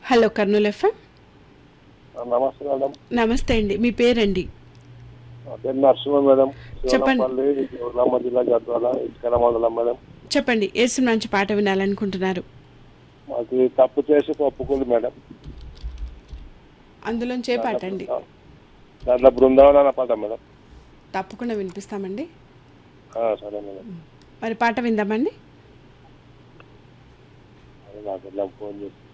Hello Kurnool FM. నమస్తే madam. నమస్తే అండి, మీ పేరండి? నా పేరు నరసింహ మేడం. చెప్పండి. శివనపల్లి, ఉర్లామ జిల్లా, గద్వాల, ఇటుకల మండలం మేడం. చెప్పండి, ఏ సినిమా నుంచి పాట వినాలనుకుంటున్నారు? మాకు తప్పు చేసి ఒప్పుకోలు మేడం. అందులోంచి ఏ పాట అండి? దాంట్లో బృందావన అన్న పాట మేడం. తప్పకుండా వినిపిస్తామండి. సరే మేడం. మరి పాట విందామండి. నాకు ఫోన్ చేసి